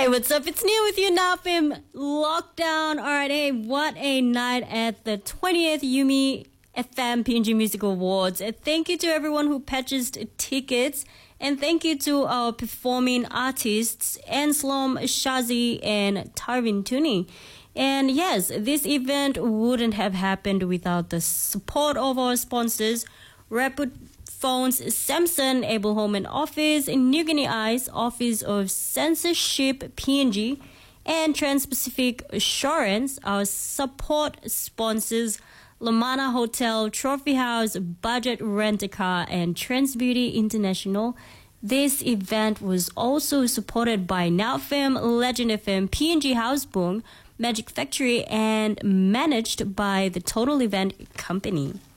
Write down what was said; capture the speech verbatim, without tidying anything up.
Hey, what's up? It's Neil with you now from Lockdown. All right, hey, what a night at the twentieth Yumi F M P N G Music Awards. Uh, Thank you to everyone who purchased tickets. And thank you to our performing artists, Anslom Shazi and Tarvin Tooney. And yes, this event wouldn't have happened without the support of our sponsors, Rapid Phones, Samsung, Able Home and Office, New Guinea Eyes, Office of Censorship P N G, and Trans-Pacific Assurance. Our support sponsors, Lamana Hotel, Trophy House, Budget Rent-A-Car, and Trans Beauty International. This event was also supported by Now F M, Legend F M, P N G House Boom, Magic Factory, and managed by the Total Event Company.